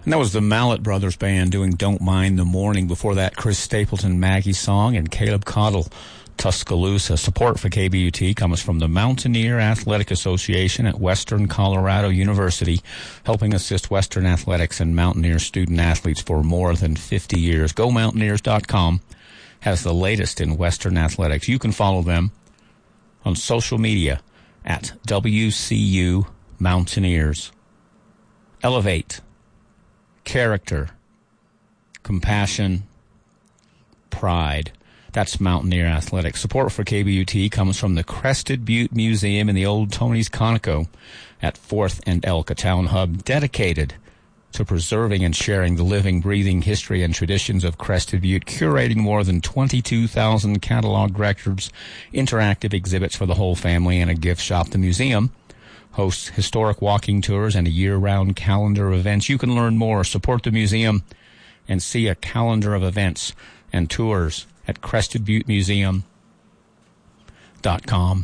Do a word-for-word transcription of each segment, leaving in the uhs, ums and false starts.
And that was the Mallet Brothers Band doing Don't Mind the Morning. Before that, Chris Stapleton, Maggie Song, and Caleb Cottle, Tuscaloosa. Support for K B U T comes from the Mountaineer Athletic Association at Western Colorado University, helping assist Western athletics and Mountaineer student athletes for more than fifty years. Go Mountaineers dot com has the latest in Western athletics. You can follow them on social media at W C U Mountaineers. Elevate. Character, compassion, pride. That's Mountaineer Athletics. Support for K B U T comes from the Crested Butte Museum in the Old Tony's Conoco at fourth and Elk, a town hub dedicated to preserving and sharing the living, breathing history and traditions of Crested Butte, curating more than twenty-two thousand cataloged records, interactive exhibits for the whole family, and a gift shop. The museum hosts historic walking tours and a year-round calendar of events. You can learn more, support the museum, and see a calendar of events and tours at Crested Butte Museum dot com.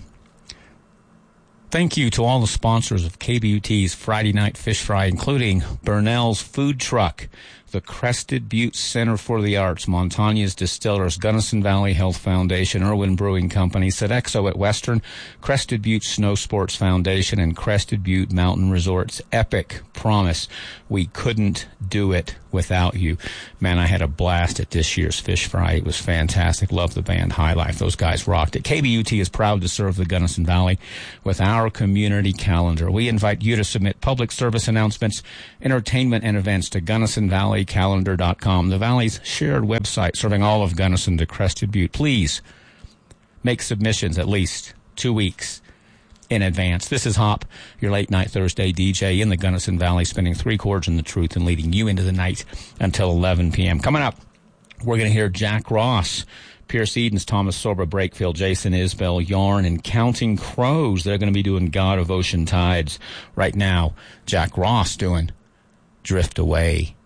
Thank you to all the sponsors of K B U T's Friday Night Fish Fry, including Burnell's Food Truck, the Crested Butte Center for the Arts, Montañas Distillers, Gunnison Valley Health Foundation, Irwin Brewing Company, Sodexo at Western, Crested Butte Snow Sports Foundation, and Crested Butte Mountain Resorts. Epic Promise. We couldn't do it without you. Man, I had a blast at this year's Fish Fry. It was fantastic. Love the band High Life. Those guys rocked it. K B U T is proud to serve the Gunnison Valley with our community calendar. We invite you to submit public service announcements, entertainment, and events to Gunnison Valley Calendar dot com, the Valley's shared website serving all of Gunnison to Crested Butte. Please make submissions at least two weeks in advance. This is Hop, your late-night Thursday D J in the Gunnison Valley, spinning three chords in the truth and leading you into the night until eleven p.m. Coming up, we're going to hear Jack Ross, Pierce Edens, Thomas Sorba, Brakefield, Jason Isbell, Yarn, and Counting Crows. They're going to be doing God of Ocean Tides right now. Jack Ross doing Drift Away.